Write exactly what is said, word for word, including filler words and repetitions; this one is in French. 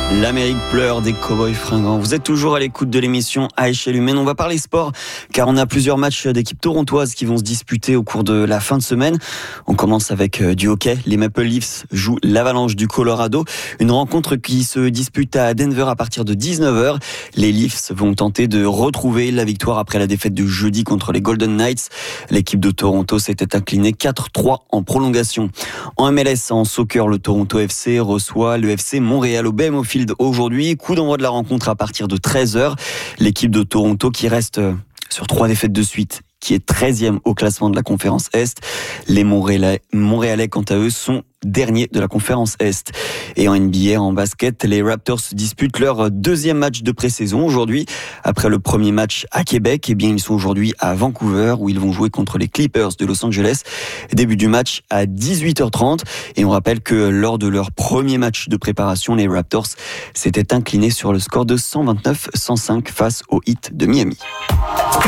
L'Amérique pleure des Cowboys fringants. Vous êtes toujours à l'écoute de l'émission à échelle humaine. On va parler sport car on a plusieurs matchs d'équipes torontoises qui vont se disputer au cours de la fin de semaine. On commence avec du hockey. Les Maple Leafs jouent l'Avalanche du Colorado. Une rencontre qui se dispute à Denver à partir de dix-neuf heures. Les Leafs vont tenter de retrouver la victoire après la défaite de jeudi contre les Golden Knights. L'équipe de Toronto s'était inclinée quatre trois en prolongation. En M L S, en soccer, le Toronto F C reçoit le F C Montréal au B M O Field aujourd'hui. Coup d'envoi de la rencontre à partir de treize heures. L'équipe de Toronto qui reste sur trois défaites de suite, qui est treizième au classement de la conférence Est. Les Montréalais, Montréalais quant à eux, sont derniers de la conférence Est. Et en N B A, en basket, les Raptors disputent leur deuxième match de pré-saison aujourd'hui. Après le premier match à Québec, eh bien, ils sont aujourd'hui à Vancouver où ils vont jouer contre les Clippers de Los Angeles. Début du match à dix-huit heures trente. Et on rappelle que lors de leur premier match de préparation, les Raptors s'étaient inclinés sur le score de cent vingt-neuf à cent cinq face au Heat de Miami.